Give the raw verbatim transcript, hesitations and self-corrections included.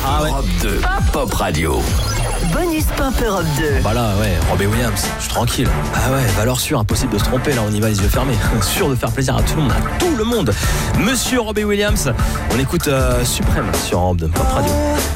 Ah ouais. Europe deux, Pop Radio. Bonus Pop Europe deux. Bah là, ouais, Robbie Williams, je suis tranquille. Ah ouais, valeur sûre, impossible de se tromper, là, on y va les yeux fermés. Sûr de faire plaisir à tout le monde, à tout le monde. Monsieur Robbie Williams, on écoute euh, Suprême sur Europe deux, Pop Radio.